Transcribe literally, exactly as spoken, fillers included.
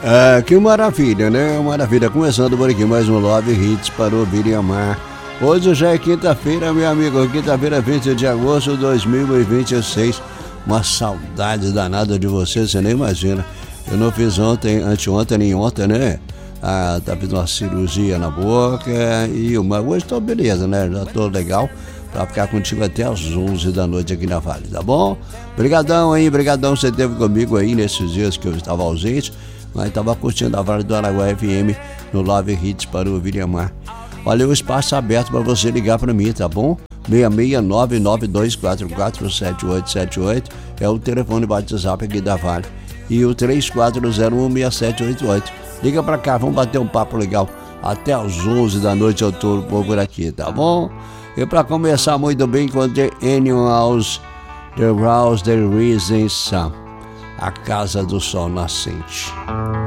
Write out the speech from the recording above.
Ah, que maravilha, né? Maravilha. Começando por aqui mais um Love Hits para ouvir e amar. Hoje já é quinta-feira, meu amigo. Quinta-feira, vinte de agosto de dois mil e vinte e seis. Uma saudade danada de você, você nem imagina. Eu não fiz ontem, anteontem nem ontem, né? Ah, tá fazendo uma cirurgia na boca e uma... hoje tô beleza, né? Já tô legal pra ficar contigo até às onze da noite aqui na Vale, tá bom? Brigadão aí, brigadão, você esteve comigo aí nesses dias que eu estava ausente, mas tava curtindo a Vale do Araguaia F M no Love Hits para ouvir e amar. Olha, o espaço aberto para você ligar para mim, tá bom? seis seis nove nove dois quatro quatro sete oito sete oito é o telefone WhatsApp aqui da Vale. E o três quatro zero um seis sete oito oito. Liga pra cá, vamos bater um papo legal. Até às onze da noite eu tô por aqui, tá bom? E pra começar muito bem com The Animals, The Rouse, The Reason Sun, a Casa do Sol Nascente.